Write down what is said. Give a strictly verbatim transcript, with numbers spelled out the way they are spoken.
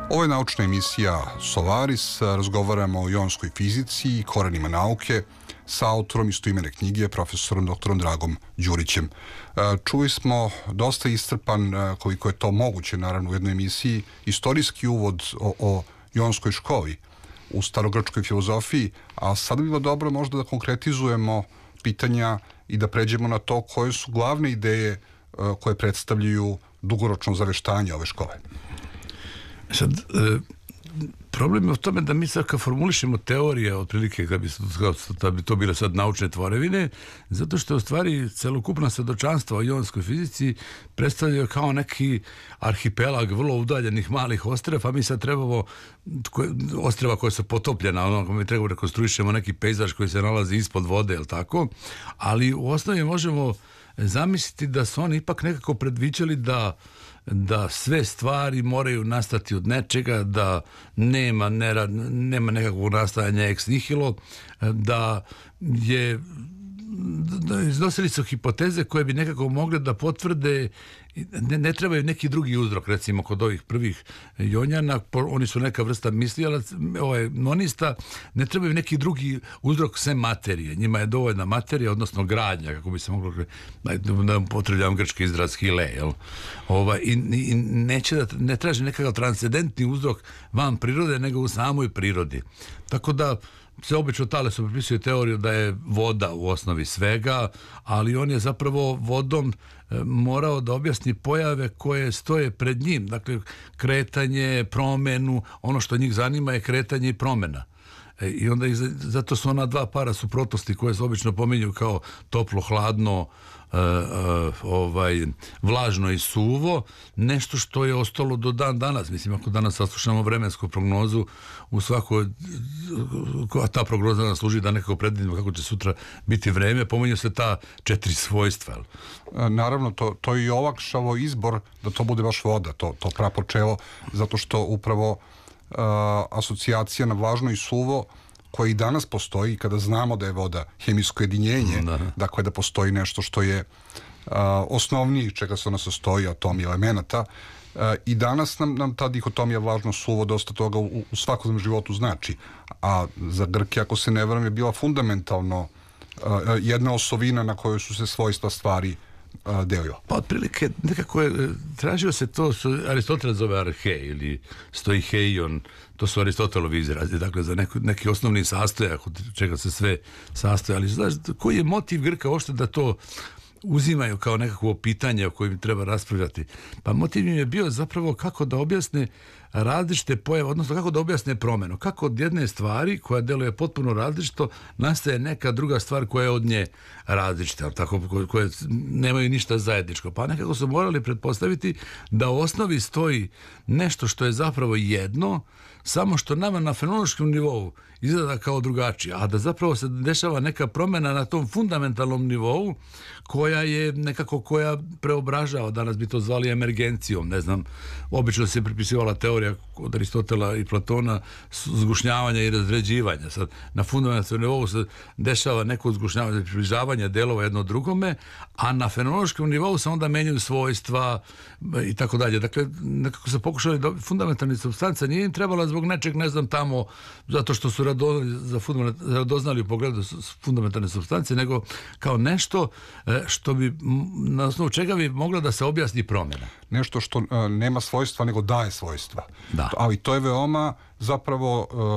Ovo je naučna emisija Solaris. Razgovaramo o jonskoj fizici i korenima nauke sa autorom istoimene knjige, profesorom doktorom Dragom Đurićem. Čuli smo dosta iscrpan, koliko je to moguće, naravno, u jednoj emisiji, istorijski uvod o, o jonskoj školi u starogrčkoj filozofiji, a sad bi bilo dobro možda da konkretizujemo pitanja i da pređemo na to koje su glavne ideje koje predstavljaju dugoročno zaveštanje ove škole. Sad, e, problem je u tome da mi sad kad formulišemo teorije, otprilike da bi, da bi to bile sad naučne tvorevine, zato što u stvari celokupna svedočanstva o jonskoj fizici predstavljaju kao neki arhipelag vrlo udaljenih malih ostreva, a mi sad trebamo koje, ostreva koja su potopljena, ono, mi trebamo rekonstruišemo neki pejzaž koji se nalazi ispod vode, jel tako? Ali u osnovi možemo zamisliti da su oni ipak nekako predviđali da da sve stvari moraju nastati od nečega, da nema, nera, nema nekakvog nastajanja ex nihilo, da je da iznosili su hipoteze koje bi nekako mogle da potvrde, ne, ne trebaju neki drugi uzrok, recimo kod ovih prvih jonjana, oni su neka vrsta mislijalac, ovaj, monista, ne trebaju neki drugi uzrok sem materije, njima je dovoljna materija, odnosno gradnja, kako bi se moglo, da potrebljam grčki izraz hile, jel? Ovaj, i, i neće da, ne traži nekakav transcendentni uzrok van prirode, nego u samoj prirodi. Tako da se obično Talesom pripisuje teoriju da je voda u osnovi svega, ali on je zapravo vodom morao da objasni pojave koje stoje pred njim. Dakle, kretanje, promenu, ono što njih zanima je kretanje i promena. I onda zato su ona dva para suprotnosti koje se obično pominju kao toplo, hladno, uh, uh, ovaj, vlažno i suvo, nešto što je ostalo do dan danas. Mislim, ako danas saslušamo vremensku prognozu, u svakoj, a ta prognoza nam služi da nekako predvidimo kako će sutra biti vreme, pominju se ta četiri svojstva. Naravno, to, to je i olakšalo izbor da to bude baš voda, to, to prapočelo, zato što upravo Uh, asocijacija na vlažno i suvo koja i danas postoji kada znamo da je voda hemijsko jedinjenje, da. Dakle da postoji nešto što je uh, osnovniji čega se ona sastoji, atomi elemenata, uh, i danas nam, nam ta dihotomija vlažno suvo dosta toga u, u svakodnevnom životu znači, a za Grke, ako se ne varam, je bila fundamentalno uh, jedna osovina na kojoj su se svojstva stvari delio. Pa otprilike nekako je, tražio se to, Aristotel zove arhe ili stoiheion, to su Aristotelovi izrazi, dakle za neko, neki osnovni sastojak od čega se sve sastoje, ali znaš, koji je motiv Grka uopšte da to uzimaju kao nekakvo pitanje o kojem treba raspravljati? Pa motiv im je bio zapravo kako da objasne različite pojave, odnosno kako da objasne promenu. Kako od jedne stvari koja deluje potpuno različito nastaje neka druga stvar koja je od nje različita, tako, koje nemaju ništa zajedničko. Pa nekako su morali pretpostaviti da u osnovi stoji nešto što je zapravo jedno, samo što nama na fenomenološkom nivou izgleda kao drugačije, a da zapravo se dešava neka promjena na tom fundamentalnom nivou koja je nekako, koja preobražava, danas bi to zvali emergencijom, ne znam, obično se pripisivala teorija od Aristotela i Platona zgušnjavanja i razređivanja. Sad, na fundamentalnom nivou se dešava neko zgušnjavanje, približavanje delova jedno drugome, a na fenomenološkom nivou se onda menjaju svojstva i tako dalje. Dakle, nekako se pokušali da fundamentalni supstanca nije im trebala zbog nečeg, ne znam, tamo, zato što su radoznali u pogledu fundamentalne supstance, nego kao nešto što bi, na osnovu čega bi mogla da se objasni promjena. Nešto što uh, nema svojstva, nego daje svojstva. Da. Ali to je veoma zapravo uh,